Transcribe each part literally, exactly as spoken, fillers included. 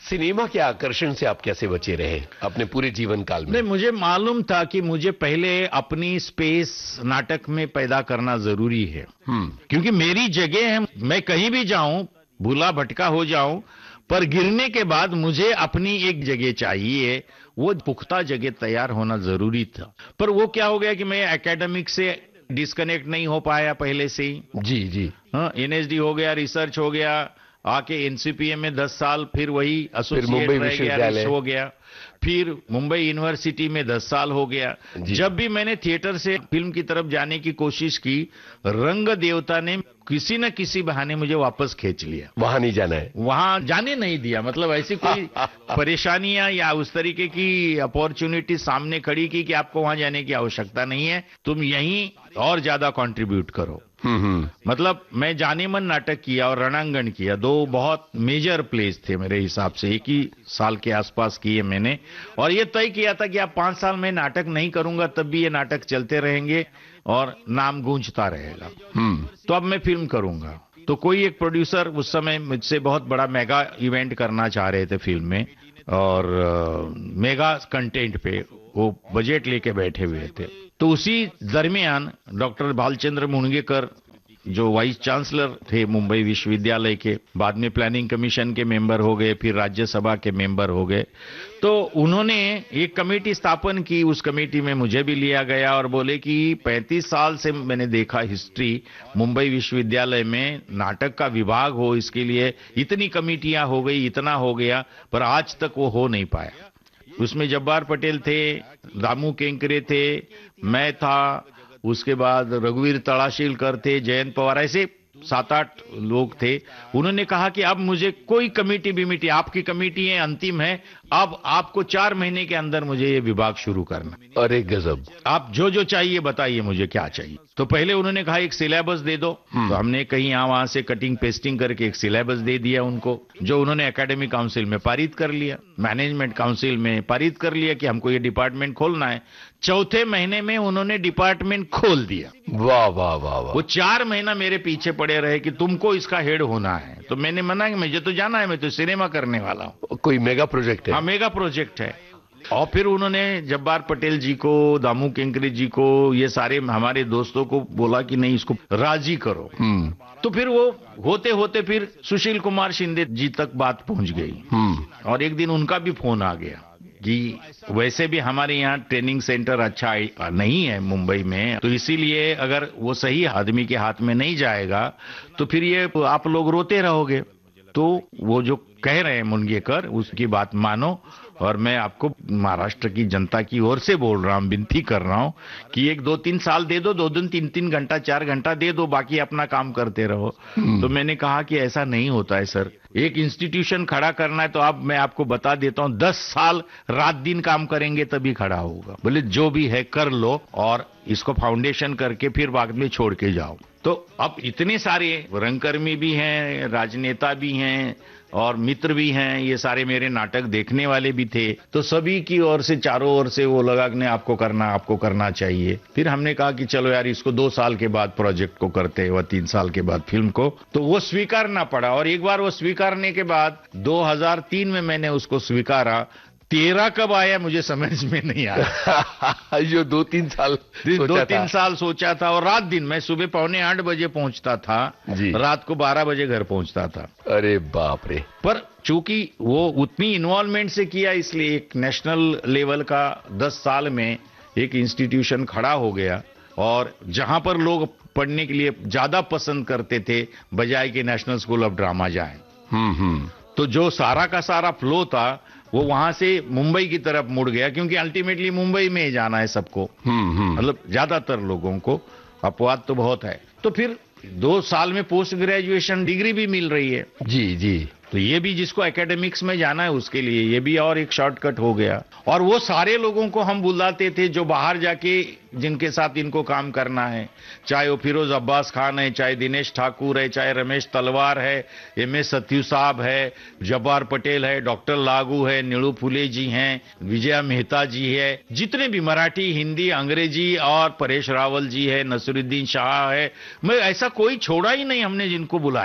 Cinema के आकर्षण से आप कैसे बचे रहे अपने पूरे जीवन काल में? नहीं, मुझे मालूम था कि मुझे पहले अपनी स्पेस नाटक में पैदा करना जरूरी है, क्योंकि मेरी जगह है। मैं कहीं भी जाऊं, भूला भटका हो जाऊं, पर गिरने के बाद मुझे अपनी एक जगह चाहिए, वो पुख्ता जगह तैयार होना जरूरी था। पर वो क्या हो गया कि मैं एकेडमिक से डिस्कनेक्ट नहीं हो पाया पहले से ही। जी जी। हाँ, एनएसडी हो गया, रिसर्च हो गया, आके एनसीपीएम में दस साल, फिर वही एसोसिएट मुंबई रह गया, रिस हो गया, फिर मुंबई यूनिवर्सिटी में दस साल हो गया। जब भी मैंने थिएटर से फिल्म की तरफ जाने की कोशिश की, रंग देवता ने किसी न किसी बहाने मुझे वापस खींच लिया। वहां नहीं जाना है, वहां जाने नहीं दिया। मतलब ऐसी कोई परेशानियां या उस तरीके की अपॉर्चुनिटी सामने खड़ी की कि आपको वहां जाने की आवश्यकता नहीं है, तुम यहीं और ज्यादा कंट्रीब्यूट करो। मतलब मैं जाने मन नाटक किया और रणांगण किया, दो बहुत मेजर प्लेस थे मेरे हिसाब से, एक ही साल के आसपास किए मैंने। और ये तय किया था कि अब पांच साल में नाटक नहीं करूंगा तब भी ये नाटक चलते रहेंगे और नाम गूंजता रहेगा। तो अब मैं फिल्म करूंगा। तो कोई एक प्रोड्यूसर उस समय मुझसे बहुत बड़ा मेगा इवेंट करना चाह रहे थे फिल्म में, और मेगा कंटेंट पे वो बजट लेके बैठे हुए थे। तो उसी दरमियान डॉक्टर भालचंद्र मुणगेकर, जो वाइस चांसलर थे मुंबई विश्वविद्यालय के, बाद में प्लानिंग कमीशन के मेंबर हो गए, फिर राज्यसभा के मेंबर हो गए, तो उन्होंने एक कमेटी स्थापन की। उस कमेटी में मुझे भी लिया गया और बोले कि पैंतीस साल से मैंने देखा हिस्ट्री मुंबई विश्वविद्यालय में नाटक का विभाग हो, इसके लिए इतनी कमेटियां हो गई, इतना हो गया, पर आज तक वो हो नहीं पाया। उसमें जब्बार पटेल थे, दामू केंकरे थे, मैं था, उसके बाद रघुवीर तड़ाशीलकर थे, जयंत पवार, ऐसे सात आठ लोग थे। उन्होंने कहा कि अब मुझे कोई कमेटी बिमिटी, आपकी कमेटी है, अंतिम है, अब आपको चार महीने के अंदर मुझे ये विभाग शुरू करना। अरे गजब! आप जो जो चाहिए बताइए, मुझे क्या चाहिए। तो पहले उन्होंने कहा एक सिलेबस दे दो, तो हमने कहीं यहाँ वहां से कटिंग पेस्टिंग करके एक सिलेबस दे दिया उनको, जो उन्होंने एकेडमिक काउंसिल में पारित कर लिया, मैनेजमेंट काउंसिल में पारित कर लिया कि हमको ये डिपार्टमेंट खोलना है। चौथे महीने में उन्होंने डिपार्टमेंट खोल दिया। वाह वाह वाह वाह! वो चार महीना मेरे पीछे पड़े रहे कि तुमको इसका हेड होना है। तो मैंने मना कि मुझे तो जाना है, मैं तो सिनेमा करने वाला हूँ। कोई मेगा प्रोजेक्ट है? हाँ, मेगा प्रोजेक्ट है। और फिर उन्होंने जब्बार पटेल जी को, दामू केंकरे जी को, ये सारे हमारे दोस्तों को बोला कि नहीं, इसको राजी करो। तो फिर वो होते होते फिर सुशील कुमार शिंदे जी तक बात पहुंच गई। और एक दिन उनका भी फोन आ गया कि वैसे भी हमारे यहाँ ट्रेनिंग सेंटर अच्छा नहीं है मुंबई में, तो इसीलिए अगर वो सही आदमी के हाथ में नहीं जाएगा तो फिर ये आप लोग रोते रहोगे। तो वो जो कह रहे हैं मुणगेकर, उसकी बात मानो, और मैं आपको महाराष्ट्र की जनता की ओर से बोल रहा हूँ, विनती कर रहा हूँ कि एक दो तीन साल दे दो, दो दिन तीन तीन घंटा चार घंटा दे दो, बाकी अपना काम करते रहो। तो मैंने कहा कि ऐसा नहीं होता है सर, एक इंस्टीट्यूशन खड़ा करना है तो अब मैं आपको बता देता हूँ, दस साल रात दिन काम करेंगे तभी खड़ा होगा। बोले जो भी है कर लो और इसको फाउंडेशन करके फिर बाद में छोड़ के जाओ। तो अब इतने सारे रंगकर्मी भी हैं, राजनेता भी हैं और मित्र भी हैं, ये सारे मेरे नाटक देखने वाले भी थे, तो सभी की ओर से, चारों ओर से वो लगा कि आपको करना आपको करना चाहिए। फिर हमने कहा कि चलो यार, इसको दो साल के बाद प्रोजेक्ट को करते हैं, वह तीन साल के बाद फिल्म को। तो वो स्वीकारना पड़ा, और एक बार वो स्वीकारने के बाद दो हज़ार तीन में मैंने उसको स्वीकारा। तेरह कब आया मुझे समझ में नहीं आया। जो दो तीन साल दो तीन साल सोचा था, और रात दिन मैं सुबह पौने आठ बजे पहुंचता था, रात को बारह बजे घर पहुंचता था। अरे बाप रे! पर चूंकि वो उतनी इन्वॉल्वमेंट से किया, इसलिए एक नेशनल लेवल का दस साल में एक इंस्टीट्यूशन खड़ा हो गया, और जहां पर लोग पढ़ने के लिए ज्यादा पसंद करते थे बजाय कि नेशनल स्कूल ऑफ ड्रामा जाए, तो जो सारा का सारा फ्लो था वो वहां से मुंबई की तरफ मुड़ गया, क्योंकि अल्टीमेटली मुंबई में ही जाना है सबको, मतलब ज्यादातर लोगों को, अपवाद तो बहुत है। तो फिर दो साल में पोस्ट ग्रेजुएशन डिग्री भी मिल रही है। जी जी। तो ये भी जिसको एकेडमिक्स में जाना है उसके लिए ये भी और एक शॉर्टकट हो गया। और वो सारे लोगों को हम बुलाते थे जो बाहर जाके जिनके साथ इनको काम करना है, चाहे वो फिरोज अब्बास खान है, चाहे दिनेश ठाकुर है, चाहे रमेश तलवार है, एम एस सत्यू साहब है, जब्बार पटेल है, डॉक्टर लागू है, नीलू फुले जी हैं, विजया मेहता जी है, जितने भी मराठी, हिंदी, अंग्रेजी, और परेश रावल जी है, नसरुद्दीन शाह है, मैं ऐसा कोई छोड़ा ही नहीं हमने जिनको बुलाया नहीं।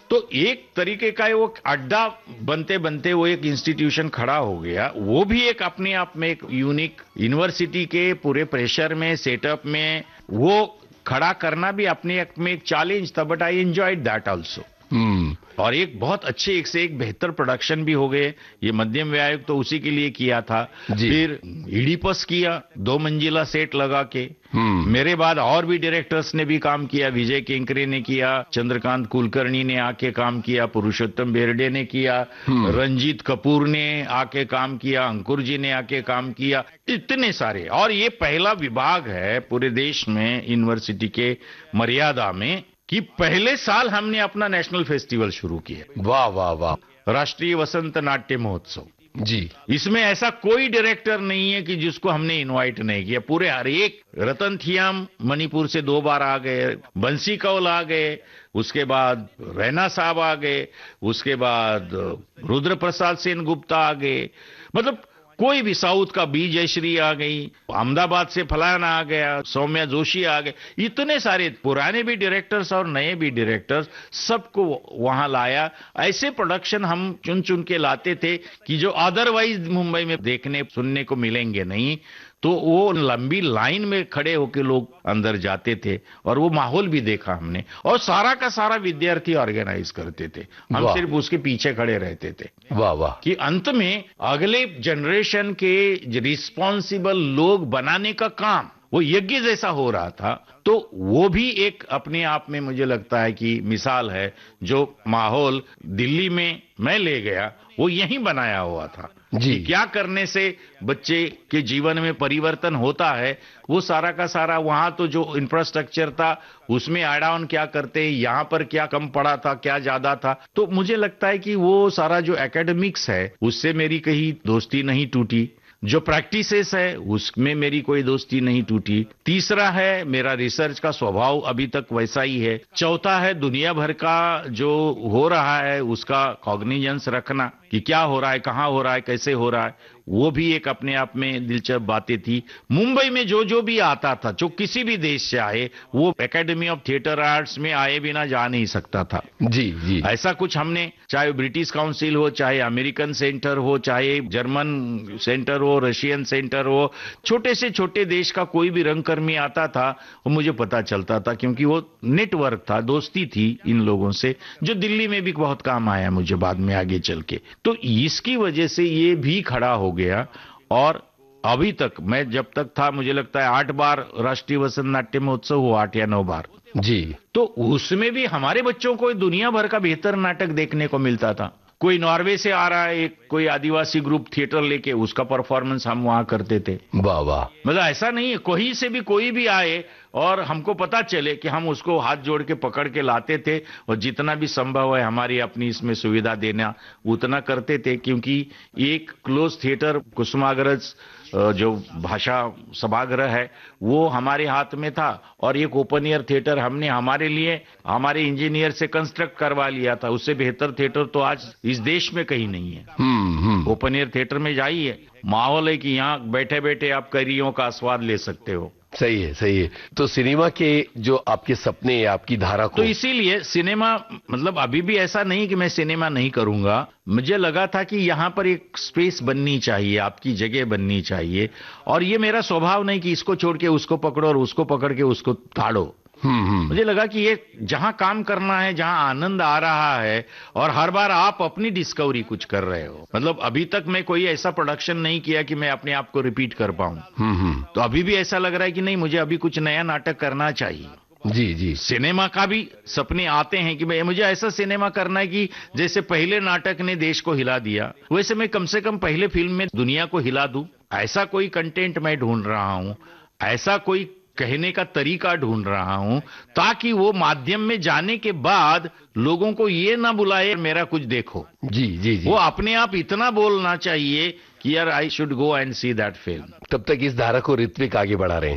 तो एक तरीके का वो अड्डा बनते बनते वो एक इंस्टीट्यूशन खड़ा हो गया। वो भी एक अपने आप में एक यूनिक, यूनिवर्सिटी के पूरे प्रेशर में, सेटअप में वो खड़ा करना भी अपने आप में एक चैलेंज था, but I enjoyed that also. हम्म और एक बहुत अच्छे, एक से एक बेहतर प्रोडक्शन भी हो गए। ये मध्यम व्यय आयोग तो उसी के लिए किया था। जी। फिर ईडीपस किया, दो मंजिला सेट लगा के। हम्म मेरे बाद और भी डायरेक्टर्स ने भी काम किया। विजय केंकरे ने किया, चंद्रकांत कुलकर्णी ने आके काम किया, पुरुषोत्तम बेरडे ने किया, रंजीत कपूर ने आके काम किया, अंकुर जी ने आके काम किया, इतने सारे। और ये पहला विभाग है पूरे देश में यूनिवर्सिटी के मर्यादा में कि पहले साल हमने अपना नेशनल फेस्टिवल शुरू किया। वाह वाह वाह। राष्ट्रीय वसंत नाट्य महोत्सव। जी। इसमें ऐसा कोई डायरेक्टर नहीं है कि जिसको हमने इनवाइट नहीं किया। पूरे हर एक, रतन थियाम मणिपुर से दो बार आ गए, बंसी कौल आ गए, उसके बाद रैना साहब आ गए, उसके बाद रुद्र प्रसाद सेन गुप्ता आ गए, मतलब कोई भी, साउथ का बी जयश्री आ गई, अहमदाबाद से फलाना आ गया, सौम्या जोशी आ गए, इतने सारे पुराने भी डायरेक्टर्स और नए भी डायरेक्टर्स, सबको वहां लाया। ऐसे प्रोडक्शन हम चुन चुन के लाते थे कि जो अदरवाइज मुंबई में देखने सुनने को मिलेंगे नहीं। तो वो लंबी लाइन में खड़े होकर लोग अंदर जाते थे और वो माहौल भी देखा हमने। और सारा का सारा विद्यार्थी ऑर्गेनाइज करते थे, हम सिर्फ उसके पीछे खड़े रहते थे। वाह वाह। कि अंत में अगले जनरेशन के रिस्पॉन्सिबल लोग बनाने का काम वो यज्ञ जैसा हो रहा था। तो वो भी एक अपने आप में मुझे लगता है कि मिसाल है। जो माहौल दिल्ली में मैं ले गया वो यहीं बनाया हुआ था जी। कि क्या करने से बच्चे के जीवन में परिवर्तन होता है, वो सारा का सारा। वहां तो जो इंफ्रास्ट्रक्चर था उसमें ऐड ऑन क्या करते हैं, यहाँ पर क्या कम पड़ा था, क्या ज्यादा था। तो मुझे लगता है कि वो सारा जो एकेडमिक्स है उससे मेरी कहीं दोस्ती नहीं टूटी। जो प्रैक्टिसेस है उसमें मेरी कोई दोस्ती नहीं टूटी। तीसरा है मेरा रिसर्च का स्वभाव अभी तक वैसा ही है। चौथा है दुनिया भर का जो हो रहा है उसका कॉग्निजेंस रखना कि क्या हो रहा है, कहाँ हो रहा है, कैसे हो रहा है, वो भी एक अपने आप में दिलचस्प बातें थी। मुंबई में जो जो भी आता था, जो किसी भी देश से आए, वो एकेडमी ऑफ थिएटर आर्ट्स में आए बिना जा नहीं सकता था। जी जी। ऐसा कुछ हमने, चाहे ब्रिटिश काउंसिल हो, चाहे अमेरिकन सेंटर हो, चाहे जर्मन सेंटर हो, रशियन सेंटर हो, छोटे से छोटे देश का कोई भी रंगकर्मी आता था वो मुझे पता चलता था, क्योंकि वो नेटवर्क था, दोस्ती थी इन लोगों से, जो दिल्ली में भी बहुत काम आया मुझे बाद में आगे चल के। तो इसकी वजह से ये भी खड़ा हो गया। और अभी तक मैं जब तक था, मुझे लगता है आठ बार राष्ट्रीय वसंत नाट्य महोत्सव हुआ, आठ या नौ बार जी। तो उसमें भी हमारे बच्चों को दुनिया भर का बेहतर नाटक देखने को मिलता था। कोई नॉर्वे से आ रहा है, एक कोई आदिवासी ग्रुप थिएटर लेके, उसका परफॉर्मेंस हम वहां करते थे। वाह वाह। मतलब ऐसा नहीं है, कोई से भी कोई भी आए और हमको पता चले कि हम उसको हाथ जोड़ के पकड़ के लाते थे, और जितना भी संभव है हमारी अपनी इसमें सुविधा देना उतना करते थे। क्योंकि एक क्लोज थिएटर कुसुमाग्रज जो भाषा सभागृह है वो हमारे हाथ में था, और एक ओपन एयर थिएटर हमने हमारे लिए हमारे इंजीनियर से कंस्ट्रक्ट करवा लिया था। उससे बेहतर थिएटर तो आज इस देश में कहीं नहीं है। हम्म हम्म। ओपन एयर थिएटर में जाइए, माहौल है कि यहाँ बैठे बैठे आप करियों का स्वाद ले सकते हो। सही है सही है। तो सिनेमा के जो आपके सपने, आपकी धारा को, तो इसीलिए सिनेमा, मतलब अभी भी ऐसा नहीं कि मैं सिनेमा नहीं करूंगा। मुझे लगा था कि यहाँ पर एक स्पेस बननी चाहिए, आपकी जगह बननी चाहिए। और ये मेरा स्वभाव नहीं कि इसको छोड़ के उसको पकड़ो और उसको पकड़ के उसको ताड़ो। हम्म हम्म। मुझे लगा कि ये जहां काम करना है, जहां आनंद आ रहा है, और हर बार आप अपनी डिस्कवरी कुछ कर रहे हो। मतलब अभी तक मैं कोई ऐसा प्रोडक्शन नहीं किया कि मैं अपने आप को रिपीट कर पाऊं। हम्म हम्म। तो अभी भी ऐसा लग रहा है कि नहीं, मुझे अभी कुछ नया नाटक करना चाहिए। जी जी। सिनेमा का भी सपने आते हैं कि मैं, मुझे ऐसा सिनेमा करना है कि जैसे पहले नाटक ने देश को हिला दिया, वैसे मैं कम से कम पहले फिल्म में दुनिया को हिला दूं। ऐसा कोई कंटेंट मैं ढूंढ रहा हूं, ऐसा कोई कहने का तरीका ढूंढ रहा हूं, ताकि वो माध्यम में जाने के बाद लोगों को ये ना बुलाए मेरा कुछ देखो। जी जी जी। वो अपने आप इतना बोलना चाहिए कि यार I should go and see that film. तब तक इस धारा को ऋत्विक आगे बढ़ा रहे हैं।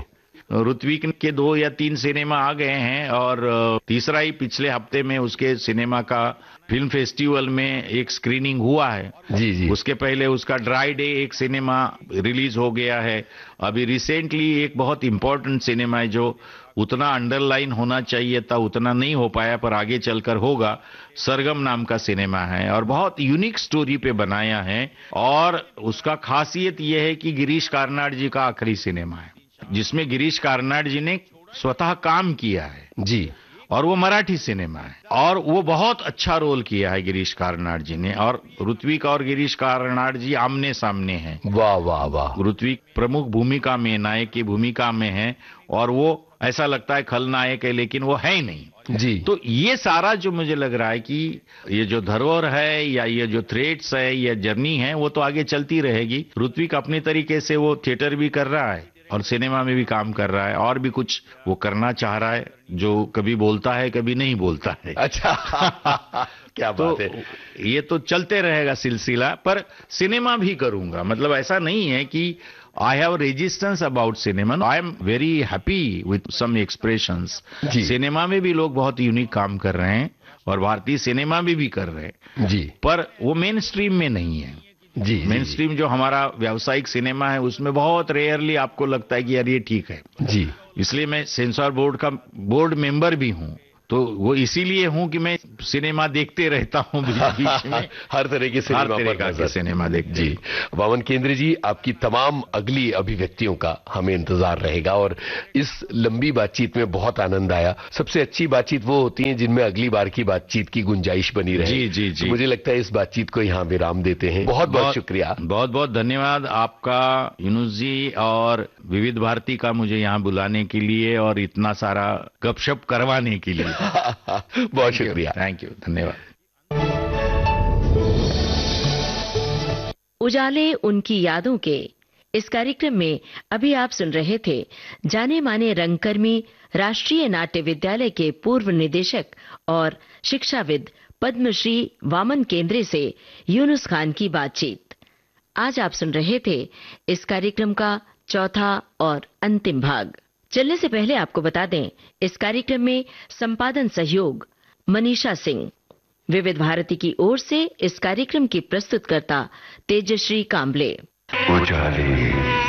ऋत्विक के दो या तीन सिनेमा आ गए हैं और तीसरा ही पिछले हफ्ते में उसके सिनेमा का फिल्म फेस्टिवल में एक स्क्रीनिंग हुआ है। जी जी। उसके पहले उसका ड्राई डे एक सिनेमा रिलीज हो गया है। अभी रिसेंटली एक बहुत इंपॉर्टेंट सिनेमा है जो उतना अंडरलाइन होना चाहिए था, उतना नहीं हो पाया, पर आगे चलकर होगा। सरगम नाम का सिनेमा है और बहुत यूनिक स्टोरी पे बनाया है और उसका खासियत यह है कि गिरीश कार्नाड जी का आखिरी सिनेमा है जिसमें गिरीश कार्नाड जी ने स्वतः काम किया है। जी। और वो मराठी सिनेमा है और वो बहुत अच्छा रोल किया है गिरीश कार्नाड जी ने। और ऋत्विक और गिरीश कार्नाड जी आमने सामने हैं। वाह वाह वाह। ऋत्विक प्रमुख भूमिका में, नायक की भूमिका में है और वो ऐसा लगता है खलनायक है, लेकिन वो है ही नहीं। जी। तो ये सारा जो मुझे लग रहा है कि ये जो धरोहर है या ये जो थ्रेड्स है या जर्नी है वो तो आगे चलती रहेगी। ऋत्विक अपने तरीके से वो थिएटर भी कर रहा है और सिनेमा में भी काम कर रहा है और भी कुछ वो करना चाह रहा है जो कभी बोलता है कभी नहीं बोलता है। अच्छा। क्या तो बात है। ये तो चलते रहेगा सिलसिला, पर सिनेमा भी करूंगा। मतलब ऐसा नहीं है कि I have resistance about cinema. I am very happy with some expressions. Cinema में भी लोग बहुत यूनिक काम कर रहे हैं और भारतीय सिनेमा में भी कर रहे हैं जी, पर वो मेन स्ट्रीम में नहीं है। जी, मेन स्ट्रीम जो हमारा व्यावसायिक सिनेमा है उसमें बहुत रेयरली आपको लगता है कि यार ये ठीक है। जी। इसलिए मैं सेंसर बोर्ड का बोर्ड मेंबर भी हूं, तो वो इसीलिए हूं कि मैं सिनेमा देखते रहता हूं बीच बीच में। हर तरह के सिनेमा हर तरह के सिनेमा देखते। जी वामन केंद्रे जी, आपकी तमाम अगली अभिव्यक्तियों का हमें इंतजार रहेगा और इस लंबी बातचीत में बहुत आनंद आया। सबसे अच्छी बातचीत वो होती है जिनमें अगली बार की बातचीत की गुंजाइश बनी रहे। जी जी जी। तो मुझे लगता है इस बातचीत को यहाँ विराम देते हैं। बहुत बहुत शुक्रिया। बहुत बहुत धन्यवाद आपका यूनुस जी और विविध भारती का मुझे यहाँ बुलाने के लिए और इतना सारा गपशप करवाने के लिए। बहुत शुक्रिया। थैंक यू, धन्यवाद। उजाले उनकी यादों के इस कार्यक्रम में अभी आप सुन रहे थे जाने माने रंगकर्मी, राष्ट्रीय नाट्य विद्यालय के पूर्व निदेशक और शिक्षाविद पद्मश्री वामन केंद्रे से यूनुस खान की बातचीत। आज आप सुन रहे थे इस कार्यक्रम का चौथा और अंतिम भाग। चलने से पहले आपको बता दें, इस कार्यक्रम में संपादन सहयोग मनीषा सिंह। विविध भारती की ओर से इस कार्यक्रम की प्रस्तुतकर्ता तेजश्री कांबले। उजाले।